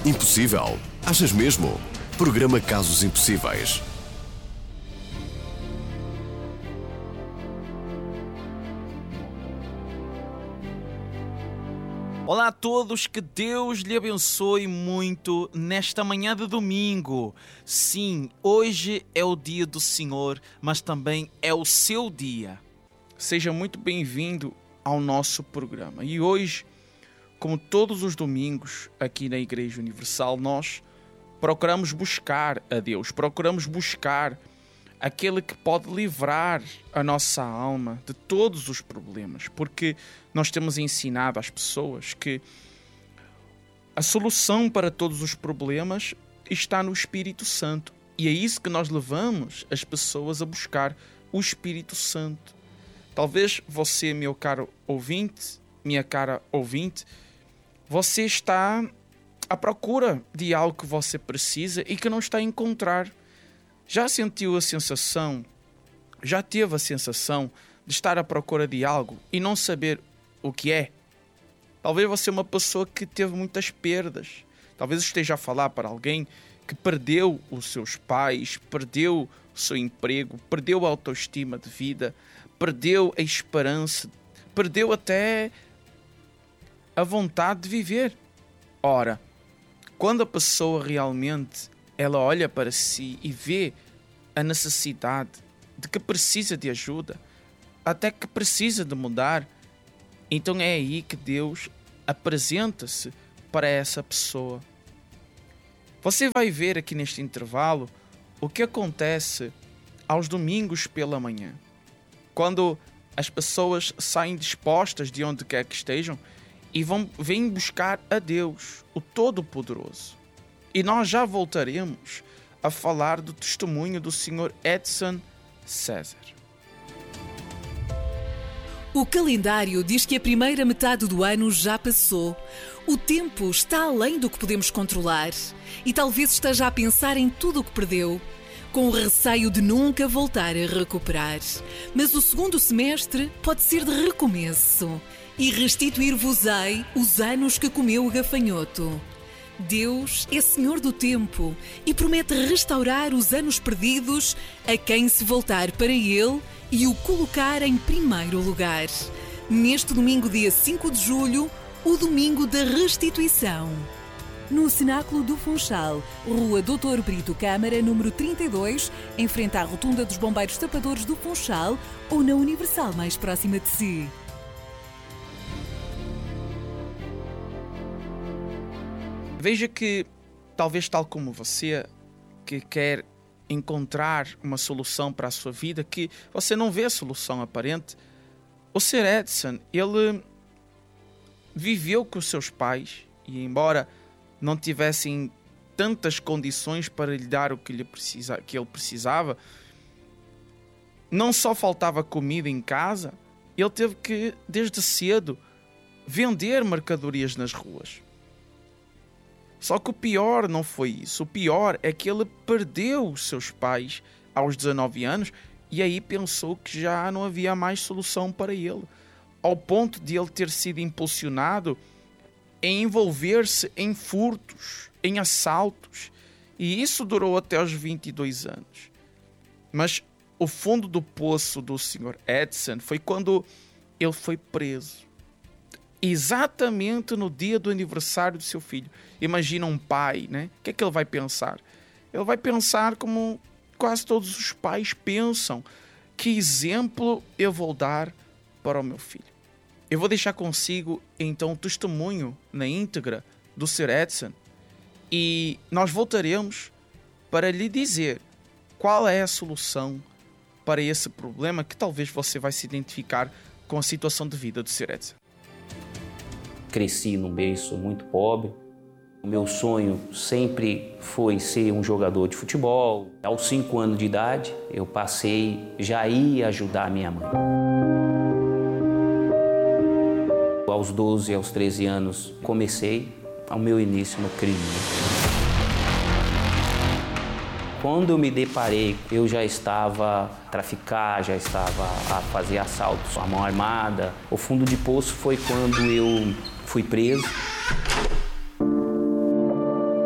Impossível? Achas mesmo? Programa Casos Impossíveis. Olá a todos, que Deus lhe abençoe muito nesta manhã de domingo. Sim, hoje é o dia do Senhor, mas também é o seu dia. Seja muito bem-vindo ao nosso programa. E hoje, como todos os domingos aqui na Igreja Universal, nós procuramos buscar a Deus, procuramos buscar aquele que pode livrar a nossa alma de todos os problemas, porque nós temos ensinado às pessoas que a solução para todos os problemas está no Espírito Santo. E é isso que nós levamos as pessoas a buscar, o Espírito Santo. Talvez você, meu caro ouvinte, minha cara ouvinte, você está à procura de algo que você precisa e que não está a encontrar. Já sentiu a sensação, já teve a sensação de estar à procura de algo e não saber o que é? Talvez você é uma pessoa que teve muitas perdas. Talvez esteja a falar para alguém que perdeu os seus pais, perdeu o seu emprego, perdeu a autoestima de vida, perdeu a esperança, perdeu até a vontade de viver. Ora, quando a pessoa realmente ela olha para si e vê a necessidade de que precisa de ajuda, até que precisa de mudar, então é aí que Deus apresenta-se para essa pessoa. Você vai ver aqui neste intervalo o que acontece aos domingos pela manhã, quando as pessoas saem dispostas de onde quer que estejam e vêm buscar a Deus, o Todo-Poderoso. E nós já voltaremos a falar do testemunho do Sr. Edson César. O calendário diz que a primeira metade do ano já passou. O tempo está além do que podemos controlar e talvez esteja a pensar em tudo o que perdeu, com o receio de nunca voltar a recuperar. Mas o segundo semestre pode ser de recomeço e restituir-vos-ei os anos que comeu o gafanhoto. Deus é Senhor do tempo e promete restaurar os anos perdidos a quem se voltar para Ele e o colocar em primeiro lugar. Neste domingo, dia 5 de julho, o domingo da restituição. No Cenáculo do Funchal, Rua Doutor Brito Câmara, número 32, em frente à Rotunda dos Bombeiros Tapadores do Funchal ou na Universal mais próxima de si. Veja que, talvez tal como você, que quer encontrar uma solução para a sua vida, que você não vê a solução aparente, o Sr. Edson, ele viveu com os seus pais e, embora não tivessem tantas condições para lhe dar o que ele precisava, não só faltava comida em casa, ele teve que, desde cedo, vender mercadorias nas ruas. Só que o pior não foi isso. O pior é que ele perdeu os seus pais aos 19 anos e aí pensou que já não havia mais solução para ele. Ao ponto de ele ter sido impulsionado em envolver-se em furtos, em assaltos. E isso durou até aos 22 anos. Mas o fundo do poço do Sr. Edson foi quando ele foi preso. Exatamente no dia do aniversário do seu filho. Imagina um pai, né? O que é que ele vai pensar? Ele vai pensar como quase todos os pais pensam. Que exemplo eu vou dar para o meu filho? Eu vou deixar consigo, então, o testemunho na íntegra do Sr. Edson e nós voltaremos para lhe dizer qual é a solução para esse problema que talvez você vai se identificar com a situação de vida do Sr. Edson. Cresci num berço muito pobre. O meu sonho sempre foi ser um jogador de futebol. Aos 5 anos de idade, eu já ia ajudar a minha mãe. Aos 12, aos 13 anos, comecei o meu início no crime. Quando eu me deparei, eu já estava a traficar, já estava a fazer assaltos à mão armada. O fundo de poço foi quando eu fui preso.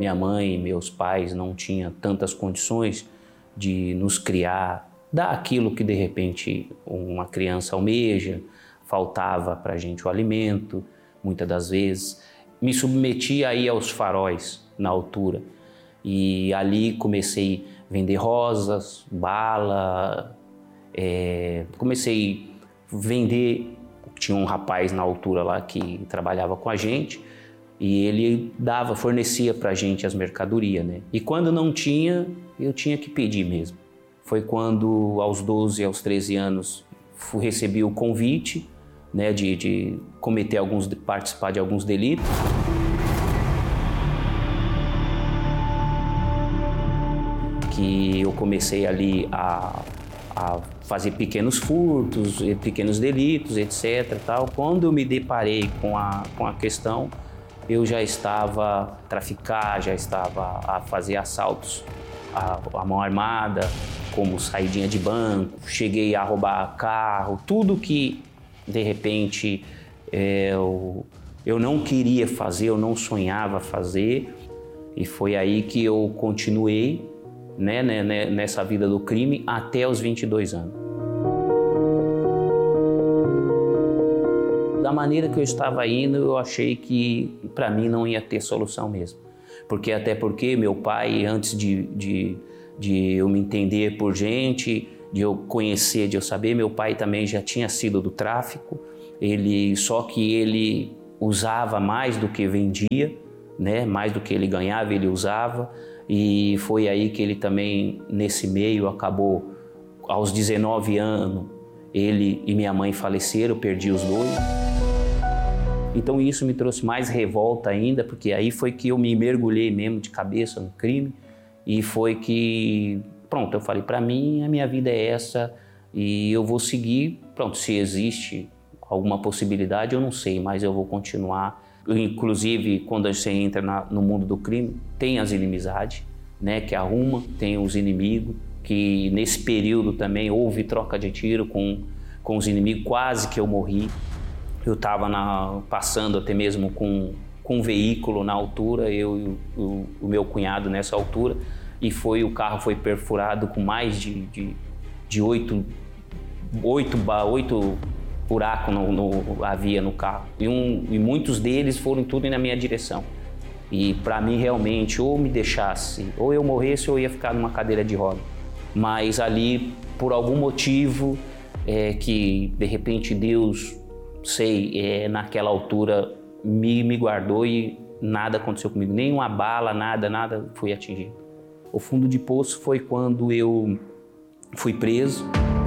minha mãe e meus pais não tinham tantas condições de nos criar, dar aquilo que de repente uma criança almeja, faltava para a gente o alimento, muitas das vezes. Me submeti aí aos faróis na altura e ali comecei a vender rosas, bala, comecei a vender. Tinha um rapaz na altura lá que trabalhava com a gente e ele fornecia para a gente as mercadorias, né? E quando não tinha, eu tinha que pedir mesmo. Foi quando, aos 12, aos 13 anos, recebi o convite, né, de participar de alguns delitos. Que eu comecei ali a fazer pequenos furtos, pequenos delitos, etc. Tal. Quando eu me deparei com a questão, eu já estava a traficar, já estava a fazer assaltos à mão armada, como saidinha de banco, cheguei a roubar carro, tudo que de repente eu não queria fazer, eu não sonhava fazer, e foi aí que eu continuei, né, nessa vida do crime até os 22 anos. Da maneira que eu estava indo, eu achei que para mim não ia ter solução mesmo. Até porque meu pai, antes de eu me entender por gente, de eu conhecer, de eu saber, meu pai também já tinha sido do tráfico. Só que ele usava mais do que vendia, né? Mais do que ele ganhava, ele usava. E foi aí que ele também, nesse meio, acabou, aos 19 anos, ele e minha mãe faleceram, eu perdi os dois. Então isso me trouxe mais revolta ainda, porque aí foi que eu me mergulhei mesmo de cabeça no crime. E foi que, pronto, eu falei, para mim, a minha vida é essa e eu vou seguir. Pronto, se existe alguma possibilidade, eu não sei, mas eu vou continuar. Inclusive, quando você entra no mundo do crime, tem as inimizades, né, que arruma, tem os inimigos, que nesse período também houve troca de tiro com os inimigos, quase que eu morri. Eu estava passando até mesmo com um veículo na altura, eu e o meu cunhado nessa altura, e o carro foi perfurado com mais de 8 buracos havia no carro. E muitos deles foram tudo na minha direção. E para mim realmente, ou me deixasse, ou eu morresse, ou eu ia ficar numa cadeira de roda. Mas ali, por algum motivo, que de repente Deus, naquela altura me guardou e nada aconteceu comigo. Nenhuma bala, nada fui atingido. O fundo de poço foi quando eu fui preso.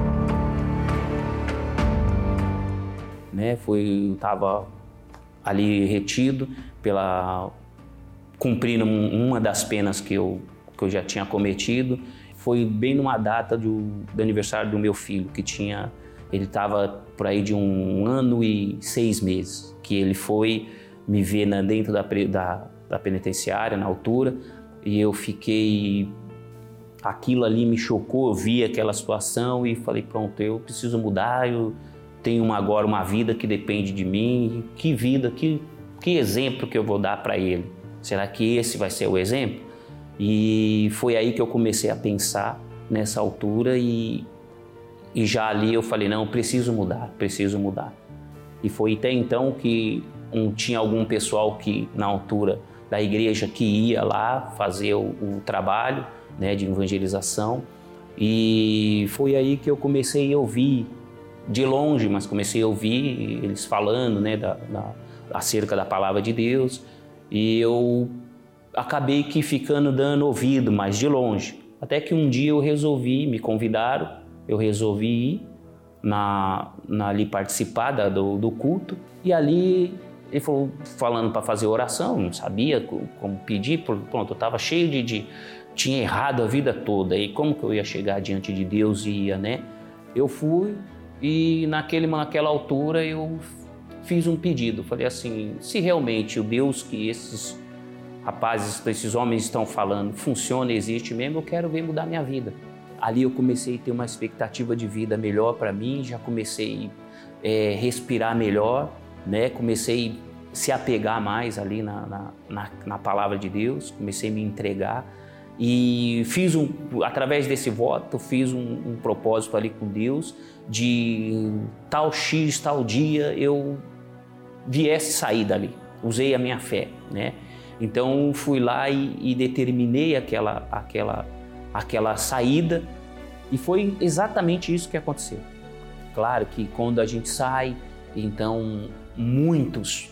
Né? Eu estava ali retido cumprindo uma das penas que eu já tinha cometido. Foi bem numa data do aniversário do meu filho, ele estava por aí de 1 ano e 6 meses, que ele foi me ver dentro da penitenciária, na altura, e eu fiquei... Aquilo ali me chocou, eu vi aquela situação e falei, pronto, eu preciso mudar, eu tenho agora uma vida que depende de mim. Que vida, que exemplo que eu vou dar para ele? Será que esse vai ser o exemplo? E foi aí que eu comecei a pensar nessa altura e já ali eu falei, não, preciso mudar. E foi até então que tinha algum pessoal que na altura da igreja que ia lá fazer o trabalho, né, de evangelização, e foi aí que eu comecei a ouvir, de longe, mas comecei a ouvir eles falando, né, acerca da palavra de Deus, e eu acabei que ficando dando ouvido, mas de longe. Até que um dia me convidaram, eu resolvi ir ali participar do culto, e ali ele falando para fazer oração, não sabia como pedir, pronto, eu estava cheio tinha errado a vida toda, e como que eu ia chegar diante de Deus né? Eu fui e naquela altura eu fiz um pedido, falei assim, se realmente o Deus que esses rapazes, esses homens estão falando funciona, existe mesmo, eu quero ver mudar minha vida. Ali eu comecei a ter uma expectativa de vida melhor para mim, já comecei a respirar melhor, né? Comecei a se apegar mais ali na palavra de Deus, comecei a me entregar e através desse voto, fiz um propósito ali com Deus de tal X, tal dia eu viesse sair dali. Usei a minha fé, né? Então fui lá e determinei aquela saída e foi exatamente isso que aconteceu. Claro que quando a gente sai, então muitos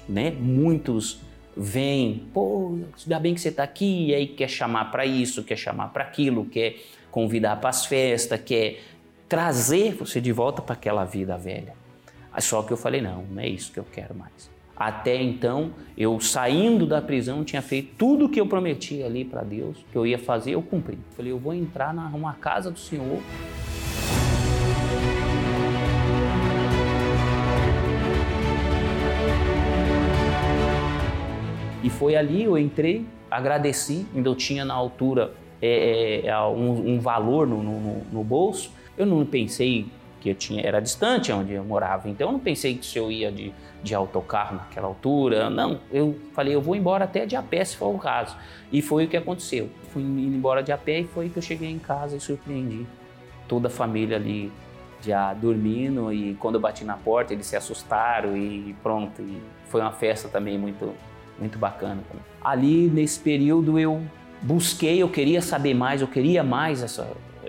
vêm, pô, ainda bem que você está aqui, e aí quer chamar para isso, quer chamar para aquilo, quer convidar para as festas, quer trazer você de volta para aquela vida velha. Só que eu falei, não é isso que eu quero mais. Até então, eu saindo da prisão, tinha feito tudo o que eu prometi ali para Deus, que eu ia fazer, eu cumpri. Falei, eu vou entrar numa casa do Senhor. E foi ali, eu entrei, agradeci, ainda eu tinha na altura um valor no bolso. Eu não pensei que era distante onde eu morava, então eu não pensei que se eu ia de autocarro naquela altura, não. Eu falei, eu vou embora até de a pé se for o caso. E foi o que aconteceu. Fui indo embora de a pé e foi que eu cheguei em casa e surpreendi toda a família ali já dormindo, e quando eu bati na porta eles se assustaram e pronto. E foi uma festa também muito bacana. Ali nesse período eu busquei, eu queria saber mais, eu queria mais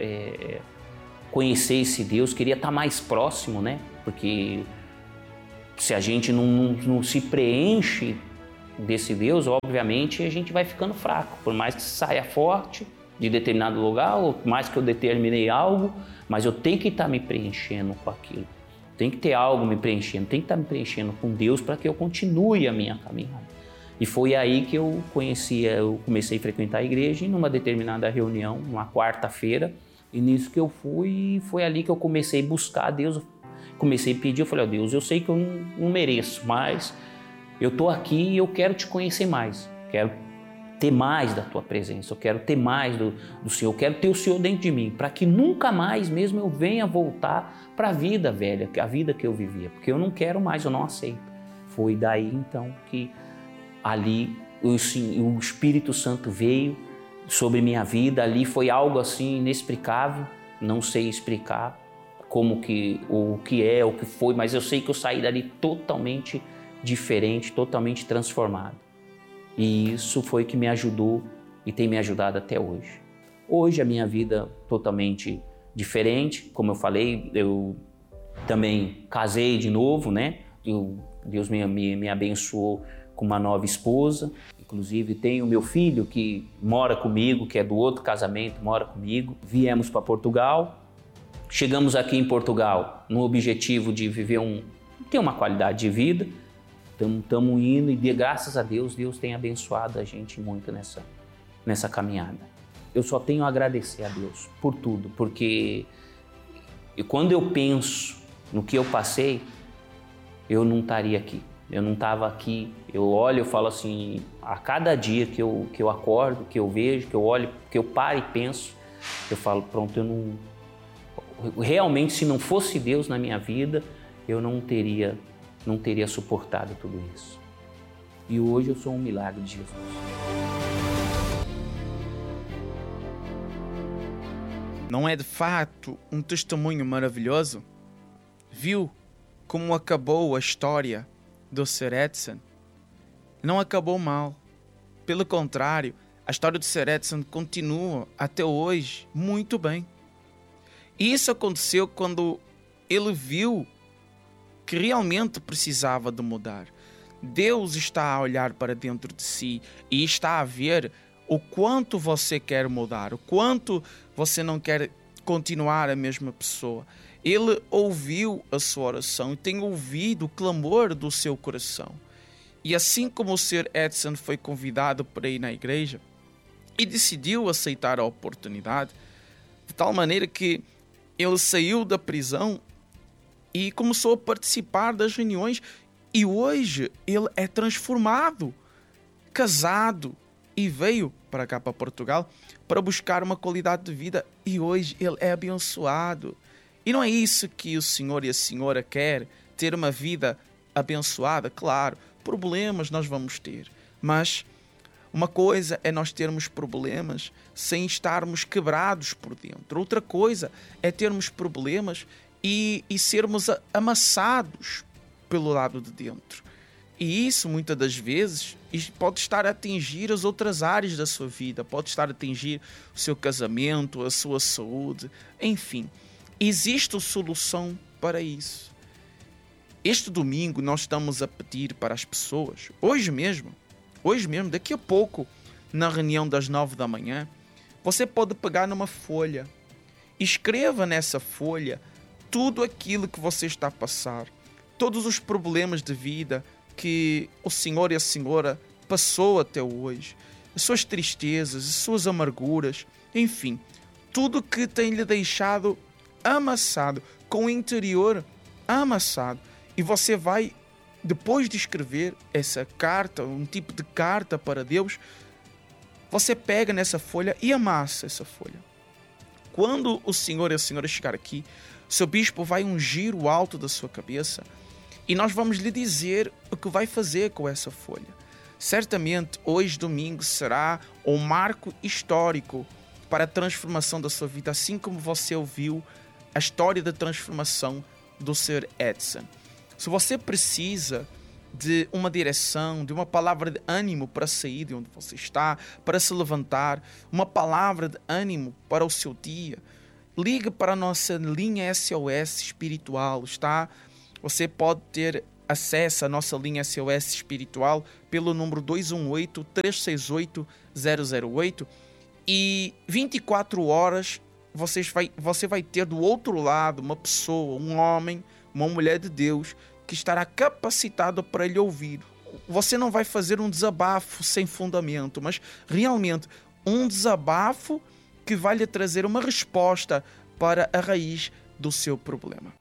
conhecer esse Deus, queria estar mais próximo, né? Porque se a gente não se preenche desse Deus, obviamente a gente vai ficando fraco. Por mais que saia forte de determinado lugar, ou mais que eu determinei algo, mas eu tenho que estar me preenchendo com aquilo. Tem que ter algo me preenchendo, tem que estar me preenchendo com Deus para que eu continue a minha caminhada. E foi aí que eu comecei a frequentar a igreja, e numa determinada reunião, numa quarta-feira, e nisso que eu fui, foi ali que eu comecei a buscar a Deus, comecei a pedir, eu falei, ó Deus, eu sei que eu não mereço, mas eu estou aqui e eu quero te conhecer mais, quero ter mais da tua presença, eu quero ter mais do Senhor, eu quero ter o Senhor dentro de mim, para que nunca mais mesmo eu venha voltar para a vida velha, a vida que eu vivia, porque eu não quero mais, eu não aceito. Foi daí então que ali o Espírito Santo veio sobre minha vida, ali foi algo assim inexplicável, não sei explicar o que é, o que foi, mas eu sei que eu saí dali totalmente diferente, totalmente transformado. E isso foi que me ajudou e tem me ajudado até hoje. Hoje a minha vida totalmente diferente, como eu falei, eu também casei de novo, né? Deus me abençoou com uma nova esposa. Inclusive tenho meu filho que mora comigo, que é do outro casamento, mora comigo. Viemos para Portugal, chegamos aqui em Portugal no objetivo de ter uma qualidade de vida. Estamos indo e graças a Deus, Deus tem abençoado a gente muito nessa caminhada. Eu só tenho a agradecer a Deus por tudo, porque quando eu penso no que eu passei, eu não estaria aqui. Eu não estava aqui, eu olho, eu falo assim, a cada dia que eu acordo, que eu vejo, que eu olho, que eu paro e penso, eu falo, pronto, realmente se não fosse Deus na minha vida, eu não teria suportado tudo isso. E hoje eu sou um milagre de Jesus. Não é de fato um testemunho maravilhoso? Viu como acabou a história do Sr. Edson? Não acabou mal. Pelo contrário, a história do Sr. Edson continua até hoje muito bem. E isso aconteceu quando ele viu que realmente precisava de mudar. Deus está a olhar para dentro de si e está a ver o quanto você quer mudar, o quanto você não quer continuar a mesma pessoa. Ele ouviu a sua oração e tem ouvido o clamor do seu coração. E assim como o Sr. Edson foi convidado para ir na igreja e decidiu aceitar a oportunidade, de tal maneira que ele saiu da prisão e começou a participar das reuniões, e hoje ele é transformado, casado, e veio para cá, para Portugal, para buscar uma qualidade de vida, e hoje ele é abençoado. E não é isso que o senhor e a senhora quer, ter uma vida abençoada, claro, problemas nós vamos ter, mas uma coisa é nós termos problemas sem estarmos quebrados por dentro. Outra coisa é termos problemas e sermos amassados pelo lado de dentro. E isso, muitas das vezes, pode estar a atingir as outras áreas da sua vida, pode estar a atingir o seu casamento, a sua saúde, enfim. Existe solução para isso. Este domingo nós estamos a pedir para as pessoas, hoje mesmo, daqui a pouco, na reunião das 9 da manhã, você pode pegar numa folha, escreva nessa folha tudo aquilo que você está a passar, todos os problemas de vida que o senhor e a senhora passou até hoje, as suas tristezas, as suas amarguras, enfim, tudo que tem lhe deixado amassado, com o interior amassado. E você vai, depois de escrever essa carta, um tipo de carta para Deus, você pega nessa folha e amassa essa folha. Quando o senhor e a senhora chegar aqui, seu bispo vai ungir o alto da sua cabeça e nós vamos lhe dizer o que vai fazer com essa folha. Certamente, hoje, domingo, será um marco histórico para a transformação da sua vida, assim como você ouviu a história da transformação do Sr. Edson. Se você precisa de uma direção, de uma palavra de ânimo para sair de onde você está, para se levantar, uma palavra de ânimo para o seu dia, ligue para a nossa linha SOS espiritual, está? Você pode ter acesso à nossa linha SOS espiritual pelo número 218-368-008 e 24 horas você vai ter do outro lado uma pessoa, um homem, uma mulher de Deus que estará capacitado para lhe ouvir. Você não vai fazer um desabafo sem fundamento, mas realmente um desabafo que vai lhe trazer uma resposta para a raiz do seu problema.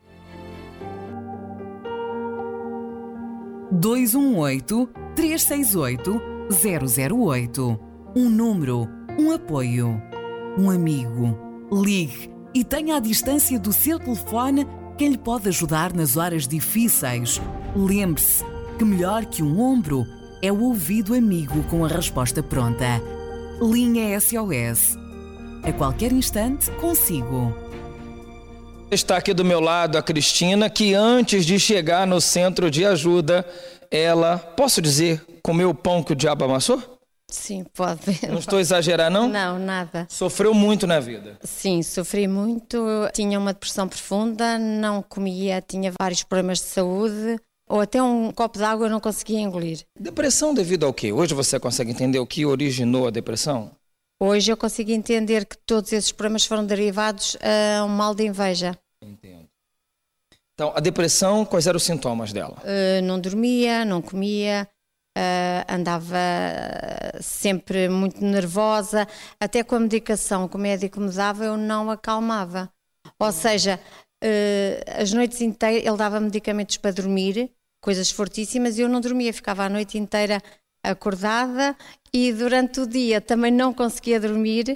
218-368-008. Um número, um apoio, um amigo. Ligue e tenha à distância do seu telefone quem lhe pode ajudar nas horas difíceis. Lembre-se que melhor que um ombro é o ouvido amigo com a resposta pronta. Linha SOS. A qualquer instante, consigo. Está aqui do meu lado a Cristina, que antes de chegar no centro de ajuda, ela, posso dizer, comeu o pão que o diabo amassou? Sim, pode. Não estou a exagerar, não? Não, nada. Sofreu muito na vida? Sim, sofri muito. Tinha uma depressão profunda, não comia, tinha vários problemas de saúde, ou até um copo de água eu não conseguia engolir. Depressão devido ao quê? Hoje você consegue entender o que originou a depressão? Hoje eu consigo entender que todos esses problemas foram derivados a um mal de inveja. Entendo. Então, a depressão, quais eram os sintomas dela? Não dormia, não comia, andava sempre muito nervosa, até com a medicação que o médico me dava eu não acalmava. Ou seja, as noites inteiras, ele dava medicamentos para dormir, coisas fortíssimas, e eu não dormia, ficava a noite inteira acordada e durante o dia também não conseguia dormir.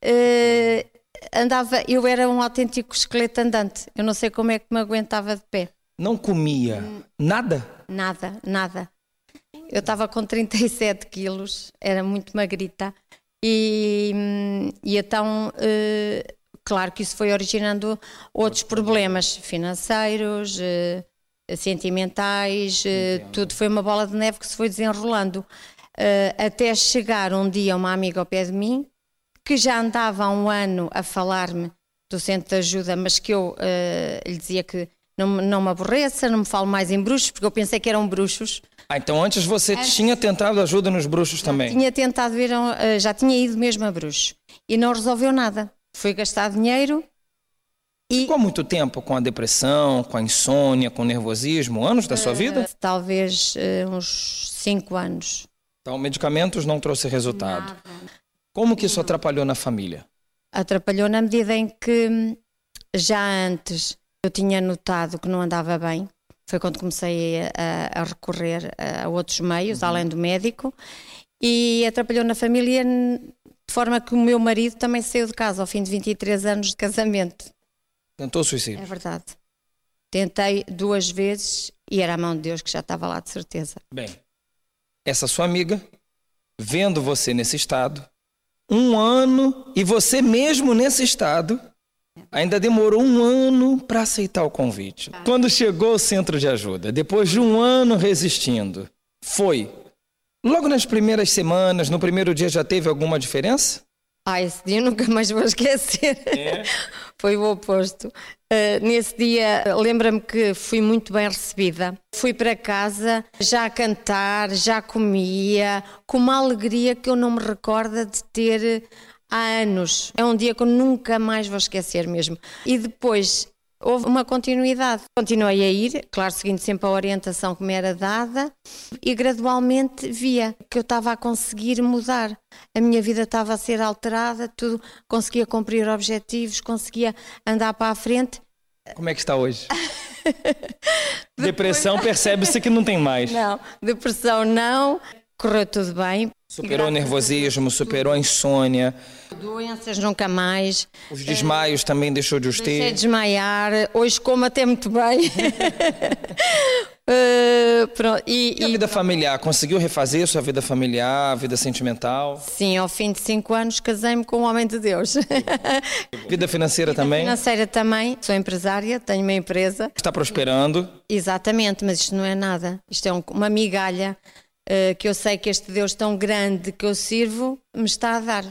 Eu era um autêntico esqueleto andante, eu não sei como é que me aguentava de pé. Não comia nada? Nada. Eu estava com 37 quilos, era muito magrita e então, claro que isso foi originando outros problemas financeiros, sentimentais, tudo foi uma bola de neve que se foi desenrolando, até chegar um dia uma amiga ao pé de mim, que já andava há um ano a falar-me do centro de ajuda, mas que eu lhe dizia que não me aborreça, não me fale mais em bruxos, porque eu pensei que eram bruxos. Então antes você tinha tentado ajuda nos bruxos também? Tinha tentado ver, já tinha ido mesmo a bruxos e não resolveu nada. Foi gastar dinheiro e... Ficou muito tempo com a depressão, com a insônia, com o nervosismo, anos da sua vida? Talvez uns 5 anos. Então medicamentos não trouxe resultado. Nada. Como que isso atrapalhou na família? Atrapalhou na medida em que já antes eu tinha notado que não andava bem. Foi quando comecei a recorrer a outros meios, além do médico, e atrapalhou na família de forma que o meu marido também saiu de casa ao fim de 23 anos de casamento. Tentou suicídio? É verdade. Tentei 2 vezes E era a mão de Deus que já estava lá, de certeza. Bem, essa sua amiga, vendo você nesse estado, 1 ano, e você mesmo nesse estado, ainda demorou 1 ano para aceitar o convite. Quando chegou ao centro de ajuda, depois de 1 ano resistindo, foi. Logo nas primeiras semanas, no primeiro dia, já teve alguma diferença? Esse dia eu nunca mais vou esquecer. Foi o oposto. Nesse dia, lembra-me que fui muito bem recebida. Fui para casa já a cantar, já comia, com uma alegria que eu não me recordo de ter há anos. É um dia que eu nunca mais vou esquecer mesmo. E depois houve uma continuidade. Continuei a ir, claro, seguindo sempre a orientação que me era dada, e gradualmente via que eu estava a conseguir mudar. A minha vida estava a ser alterada, tudo, conseguia cumprir objetivos, conseguia andar para a frente. Como é que está hoje? Depressão, percebe-se que não tem mais. Não, depressão não, correu tudo bem. Superou o nervosismo, superou a insônia. Doenças nunca mais. Os desmaios também deixou de os ter. Deixei de desmaiar, hoje como até muito bem. Pronto. E a vida familiar? Conseguiu refazer sua vida familiar, a vida sentimental? Sim, ao fim de 5 anos casei-me com um homem de Deus. Vida financeira também? Financeira também, sou empresária, tenho uma empresa. Está prosperando? Exatamente, mas isto não é nada. Isto é uma migalha que eu sei que este Deus tão grande que eu sirvo me está a dar.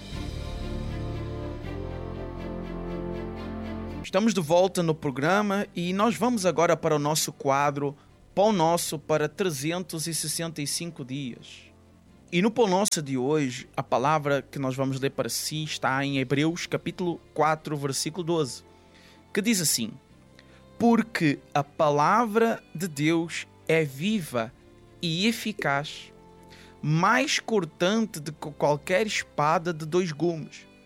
Estamos de volta no programa e nós vamos agora para o nosso quadro Pão Nosso para 365 dias. E no Pão Nosso de hoje, a palavra que nós vamos ler para si está em Hebreus capítulo 4, versículo 12, que diz assim: porque a palavra de Deus é viva e eficaz, mais cortante do que qualquer espada de 2 gumes,